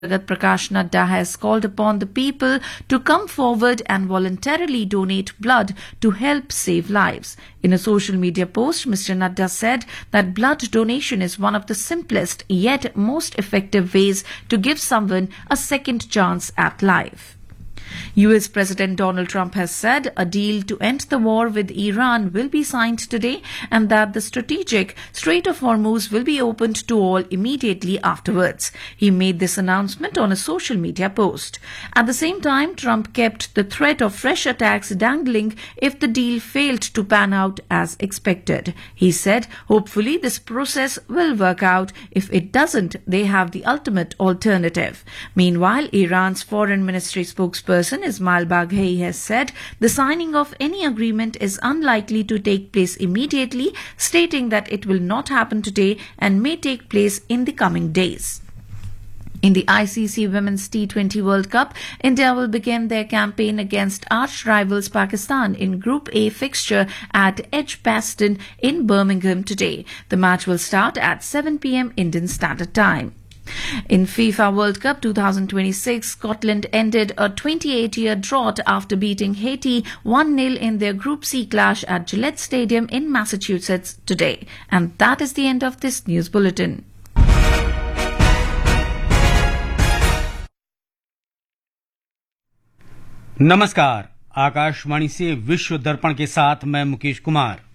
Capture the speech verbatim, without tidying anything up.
Jagat Prakash Nadda has called upon the people to come forward and voluntarily donate blood to help save lives. In a social media post, Mister Nadda said that blood donation is one of the simplest yet most effective ways to give someone a second chance at life. U S President Donald Trump has said a deal to end the war with Iran will be signed today and that the strategic Strait of Hormuz will be opened to all immediately afterwards. He made this announcement on a social media post. At the same time, Trump kept the threat of fresh attacks dangling if the deal failed to pan out as expected. He said, hopefully this process will work out. If it doesn't, they have the ultimate alternative. Meanwhile, Iran's foreign ministry spokesperson Ismail Baghei has said the signing of any agreement is unlikely to take place immediately, stating that it will not happen today and may take place in the coming days. In the I C C Women's T twenty World Cup, India will begin their campaign against arch rivals Pakistan in Group A fixture at Edgbaston in Birmingham today. The match will start at seven p m Indian Standard Time. In FIFA World Cup twenty twenty-six, Scotland ended a twenty-eight year drought after beating Haiti one nil in their Group C clash at Gillette Stadium in Massachusetts today. And that is the end of this news bulletin. नमस्कार, आकाशवाणी से विश्व दर्पण के साथ मैं मुकेश कुमार।